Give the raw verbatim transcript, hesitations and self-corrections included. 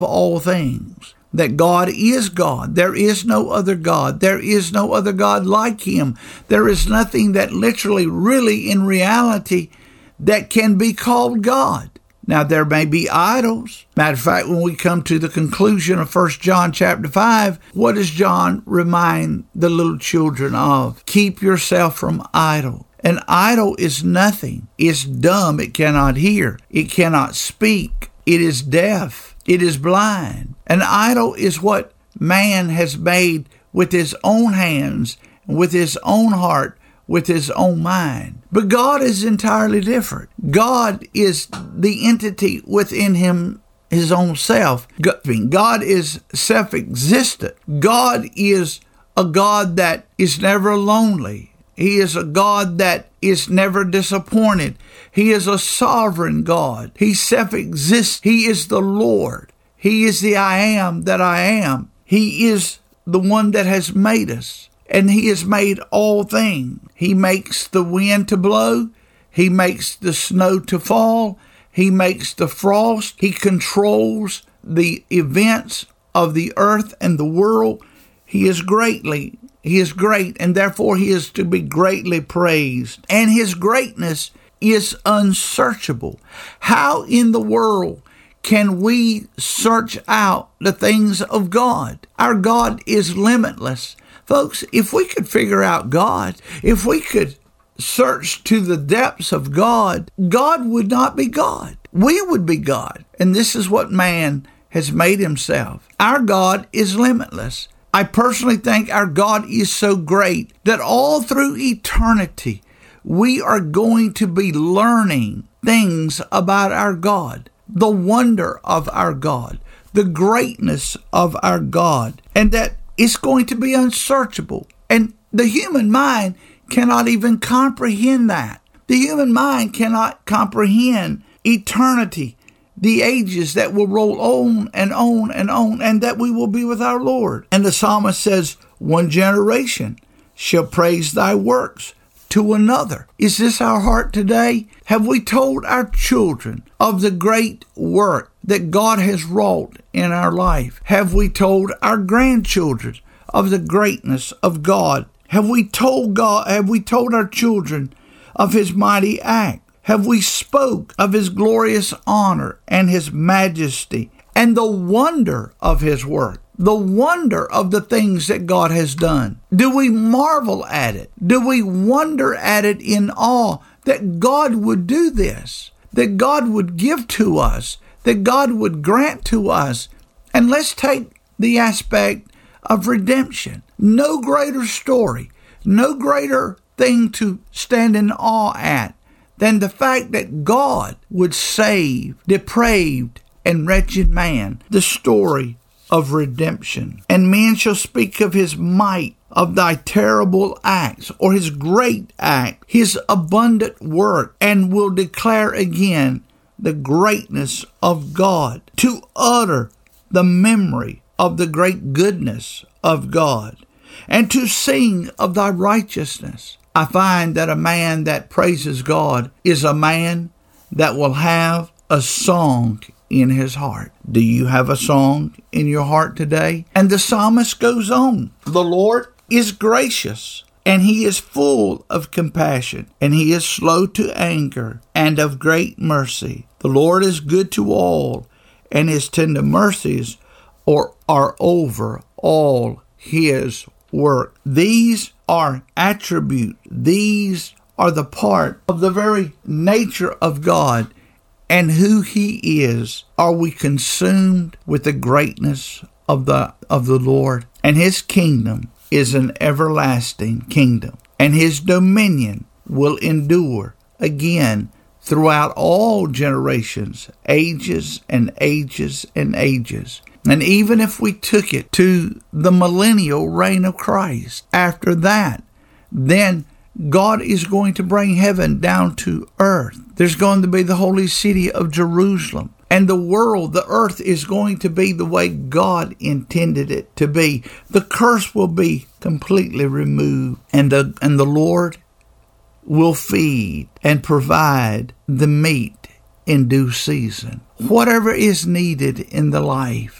all things. That God is God. There is no other God. There is no other God like him. There is nothing that literally, really, in reality, that can be called God. Now, there may be idols. Matter of fact, when we come to the conclusion of First John chapter five, what does John remind the little children of? Keep yourself from idol. An idol is nothing. It's dumb. It cannot hear. It cannot speak. It is deaf. It is blind. An idol is what man has made with his own hands, with his own heart, with his own mind. But God is entirely different. God is the entity within him, his own self. God is self-existent. God is a God that is never lonely. He is a God that is never disappointed. He is a sovereign God. He self-exists. He is the Lord. He is the I am that I am. He is the one that has made us. And he has made all things. He makes the wind to blow. He makes the snow to fall. He makes the frost. He controls the events of the earth and the world. He is greatly, he is great, and therefore he is to be greatly praised. And his greatness is unsearchable. How in the world can we search out the things of God? Our God is limitless. Folks, if we could figure out God, if we could search to the depths of God, God would not be God. We would be God. And this is what man has made himself. Our God is limitless. I personally think our God is so great that all through eternity, we are going to be learning things about our God, the wonder of our God, the greatness of our God, and that it's going to be unsearchable. And the human mind cannot even comprehend that. The human mind cannot comprehend eternity, the ages that will roll on and on and on, and that we will be with our Lord. And the psalmist says, one generation shall praise thy works to another. Is this our heart today? Have we told our children of the great work that God has wrought in our life? Have we told our grandchildren of the greatness of God? Have we told God, have we told our children of his mighty act? Have we spoke of his glorious honor and his majesty and the wonder of his work? The wonder of the things that God has done. Do we marvel at it? Do we wonder at it in awe that God would do this, that God would give to us, that God would grant to us? And let's take the aspect of redemption. No greater story, no greater thing to stand in awe at than the fact that God would save depraved and wretched man. The story of redemption. And men shall speak of his might, of thy terrible acts, or his great act, his abundant work, and will declare again the greatness of God, to utter the memory of the great goodness of God, and to sing of thy righteousness. I find that a man that praises God is a man that will have a song in his heart. Do you have a song in your heart today? And the psalmist goes on. The Lord is gracious, and he is full of compassion, and he is slow to anger, and of great mercy. The Lord is good to all, and his tender mercies are, are over all his work. These are attributes. These are the part of the very nature of God and who he is. Are we consumed with the greatness of the of the Lord? And his kingdom is an everlasting kingdom, and his dominion will endure again throughout all generations, ages and ages and ages. And even if we took it to the millennial reign of Christ, after that, then God is going to bring heaven down to earth. There's going to be the holy city of Jerusalem. And the world, the earth, is going to be the way God intended it to be. The curse will be completely removed. And the, and the Lord will feed and provide the meat in due season. Whatever is needed in the life